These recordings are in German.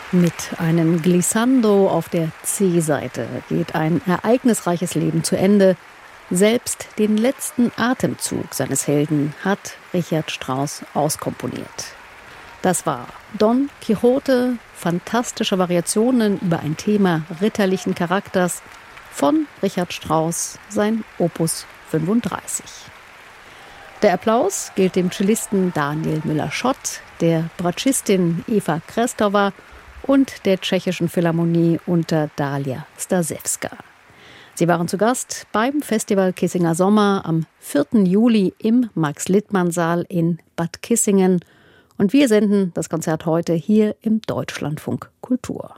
Mit einem Glissando auf der C-Seite geht ein ereignisreiches Leben zu Ende. Selbst den letzten Atemzug seines Helden hat Richard Strauss auskomponiert. Das war Don Quixote, fantastische Variationen über ein Thema ritterlichen Charakters von Richard Strauss, sein Opus 35. Der Applaus gilt dem Cellisten Daniel Müller-Schott, der Bratschistin Eva Krestowa und der Tschechischen Philharmonie unter Dalia Stasewska. Sie waren zu Gast beim Festival Kissinger Sommer am 4. Juli im Max-Littmann-Saal in Bad Kissingen. Und wir senden das Konzert heute hier im Deutschlandfunk Kultur.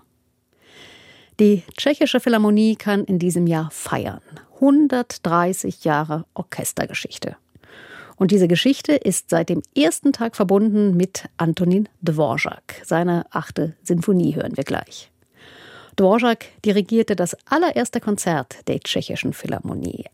Die Tschechische Philharmonie kann in diesem Jahr feiern. 130 Jahre Orchestergeschichte. Und diese Geschichte ist seit dem ersten Tag verbunden mit Antonín Dvořák. Seine 8. Sinfonie hören wir gleich. Dvořák dirigierte das allererste Konzert der Tschechischen Philharmonie.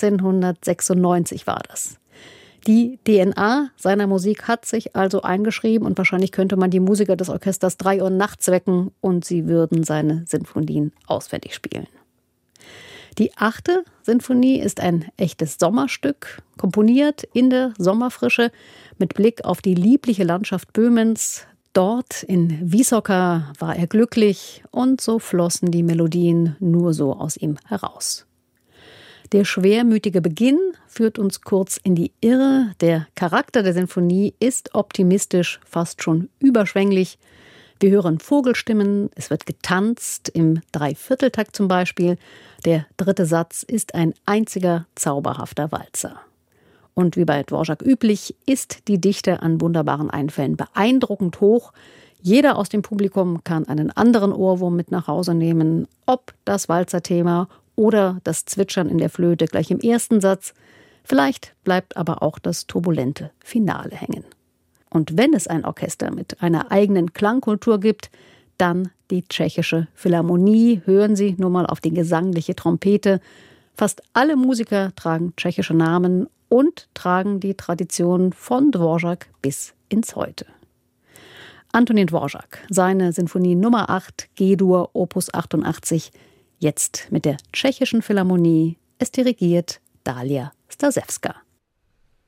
1896 war das. Die DNA seiner Musik hat sich also eingeschrieben und wahrscheinlich könnte man die Musiker des Orchesters 3 Uhr nachts wecken und sie würden seine Sinfonien auswendig spielen. Die 8. Sinfonie ist ein echtes Sommerstück, komponiert in der Sommerfrische mit Blick auf die liebliche Landschaft Böhmens. Dort in Vysoká war er glücklich und so flossen die Melodien nur so aus ihm heraus. Der schwermütige Beginn führt uns kurz in die Irre. Der Charakter der Sinfonie ist optimistisch, fast schon überschwänglich. Wir hören Vogelstimmen, es wird getanzt, im Dreivierteltakt zum Beispiel. Der 3. Satz ist ein einziger zauberhafter Walzer. Und wie bei Dvořák üblich, ist die Dichte an wunderbaren Einfällen beeindruckend hoch. Jeder aus dem Publikum kann einen anderen Ohrwurm mit nach Hause nehmen, ob das Walzerthema oder das Zwitschern in der Flöte gleich im ersten Satz. Vielleicht bleibt aber auch das turbulente Finale hängen. Und wenn es ein Orchester mit einer eigenen Klangkultur gibt, dann die Tschechische Philharmonie. Hören Sie nur mal auf die gesangliche Trompete. Fast alle Musiker tragen tschechische Namen und tragen die Tradition von Dvořák bis ins Heute. Antonín Dvořák, seine Sinfonie Nummer 8, G-Dur, Opus 88, jetzt mit der Tschechischen Philharmonie. Es dirigiert Dalia Stasewska.